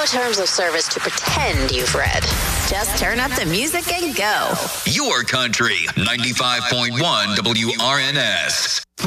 terms of service to pretend you've read. Just turn up the music and go. Your country, 95.1 WRNS.